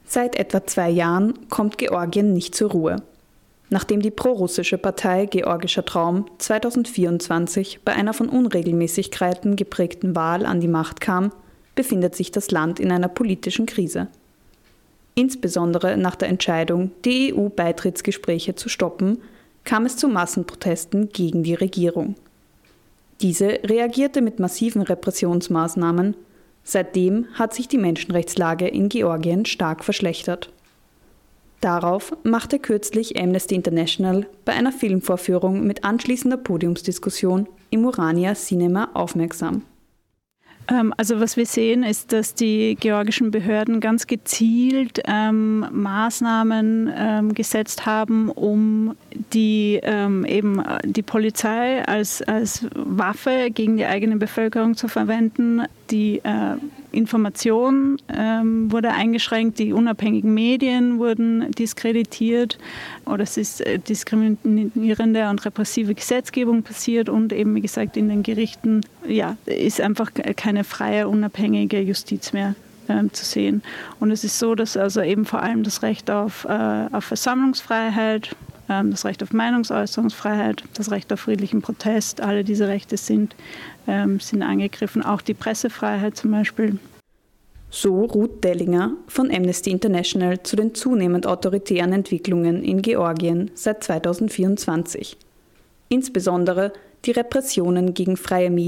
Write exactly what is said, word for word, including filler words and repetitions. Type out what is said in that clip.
Seit etwa zwei Jahren kommt Georgien nicht zur Ruhe. Nachdem die prorussische Partei Georgischer Traum zweitausendvierundzwanzig bei einer von Unregelmäßigkeiten geprägten Wahl an die Macht kam, befindet sich das Land in einer politischen Krise. Insbesondere nach der Entscheidung, die E U-Beitrittsgespräche zu stoppen, kam es zu Massenprotesten gegen die Regierung. Diese reagierte mit massiven Repressionsmaßnahmen. Seitdem hat sich die Menschenrechtslage in Georgien stark verschlechtert. Darauf machte kürzlich Amnesty International bei einer Filmvorführung mit anschließender Podiumsdiskussion im Urania Cinema aufmerksam. Also was wir sehen, ist, dass die georgischen Behörden ganz gezielt ähm, Maßnahmen ähm, gesetzt haben, um die, ähm, eben die Polizei als, als Waffe gegen die eigene Bevölkerung zu verwenden. Die äh, Information ähm, wurde eingeschränkt, die unabhängigen Medien wurden diskreditiert oder es ist äh, diskriminierende und repressive Gesetzgebung passiert und eben, wie gesagt, in den Gerichten ja, ist einfach keine freie, unabhängige Justiz mehr ähm, zu sehen. Und es ist so, dass also eben vor allem das Recht auf, äh, auf Versammlungsfreiheit, ähm, das Recht auf Meinungsäußerungsfreiheit, das Recht auf friedlichen Protest, alle diese Rechte sind, ähm, sind angegriffen, auch die Pressefreiheit zum Beispiel. So Ruth Dellinger von Amnesty International zu den zunehmend autoritären Entwicklungen in Georgien seit zweitausendvierundzwanzig. Insbesondere die Repressionen gegen freie Medien